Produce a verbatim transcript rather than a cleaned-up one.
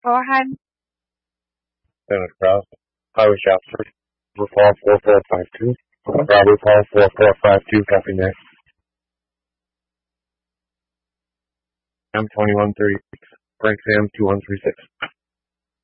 Go ahead. Dennis Krause, Highway Shop three, Paul four four five two, Robert Paul four four five two, copy next. M twenty one thirty six, Frank Sam two one three six.